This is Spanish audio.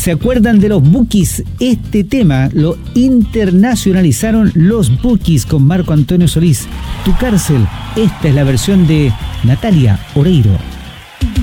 ¿Se acuerdan de los Bukis? Este tema lo internacionalizaron los Bukis con Marco Antonio Solís. Tu cárcel, esta es la versión de Natalia Oreiro.